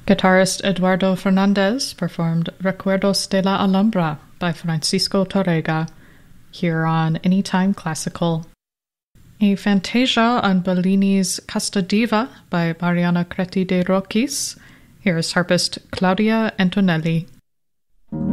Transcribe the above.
Guitarist Eduardo Fernandez performed Recuerdos de la Alhambra by Francisco Torrega, here on Anytime Classical. A Fantasia on Bellini's Casta Diva by Mariana Creti de Roquis. Here is harpist Claudia Antonelli.